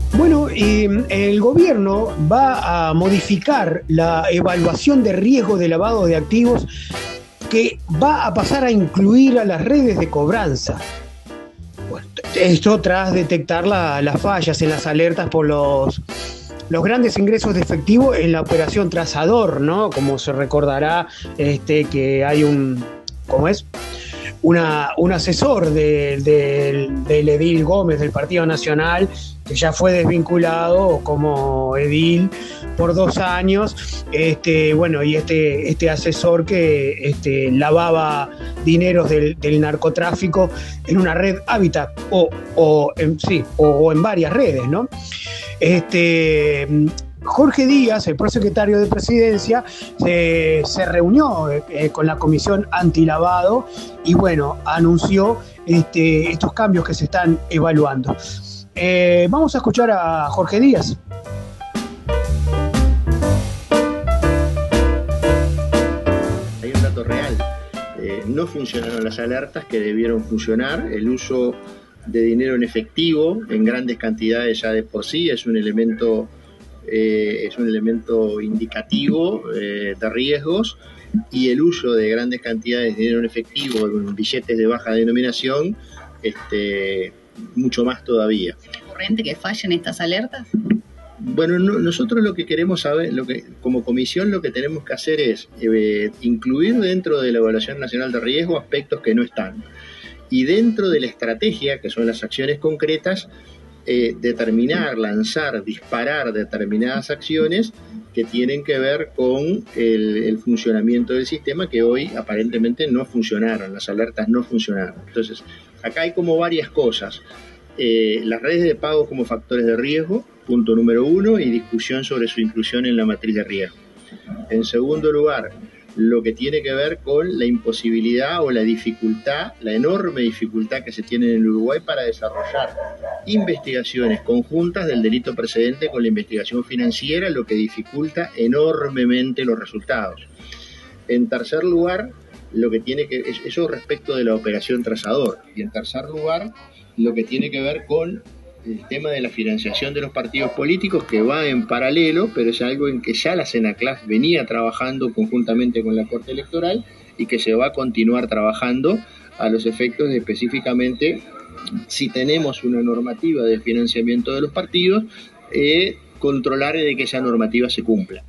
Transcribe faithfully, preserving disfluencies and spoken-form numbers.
Bueno, eh, el gobierno va a modificar la evaluación de riesgo de lavado de activos que va a pasar a incluir a las redes de cobranza. Bueno, esto tras detectar la, las fallas en las alertas por los, los grandes ingresos de efectivo en la operación Trazador, ¿no? Como se recordará, este, que hay un, ¿cómo es? Una, un asesor de, de, del edil Gómez del Partido Nacional, que ya fue desvinculado como edil por dos años, este, bueno, y este, este asesor que este, lavaba dineros del, del narcotráfico en una red Hábitat, o, o, en, sí, o, o en varias redes, ¿no? Este... Jorge Díaz, el prosecretario de Presidencia, se, se reunió eh, con la Comisión Antilavado y, bueno, anunció este, estos cambios que se están evaluando. Eh, vamos a escuchar a Jorge Díaz. Hay un dato real. Eh, no funcionaron las alertas que debieron funcionar. El uso de dinero en efectivo en grandes cantidades ya de por sí es un elemento Eh, es un elemento indicativo eh, de riesgos, y el uso de grandes cantidades de dinero en efectivo en billetes de baja denominación, este, mucho más todavía. ¿Es recurrente que fallen estas alertas? Bueno, no, nosotros lo que queremos saber, lo que como comisión lo que tenemos que hacer es eh, incluir dentro de la Evaluación Nacional de Riesgo aspectos que no están, y dentro de la estrategia, que son las acciones concretas, Eh, determinar, lanzar, disparar determinadas acciones que tienen que ver con el, el funcionamiento del sistema, que hoy aparentemente no funcionaron, las alertas no funcionaron. Entonces, acá hay como varias cosas. Eh, las redes de pago como factores de riesgo, punto número uno, y discusión sobre su inclusión en la matriz de riesgo. En segundo lugar, lo que tiene que ver con la imposibilidad o la dificultad, la enorme dificultad que se tiene en el Uruguay para desarrollar investigaciones conjuntas del delito precedente con la investigación financiera, lo que dificulta enormemente los resultados. En tercer lugar, lo que tiene que eso respecto de la operación Trazador, y en tercer lugar, lo que tiene que ver con el tema de la financiación de los partidos políticos, que va en paralelo, pero es algo en que ya la Senaclaf venía trabajando conjuntamente con la Corte Electoral y que se va a continuar trabajando a los efectos de, específicamente, si tenemos una normativa de financiamiento de los partidos, eh, controlar de que esa normativa se cumpla.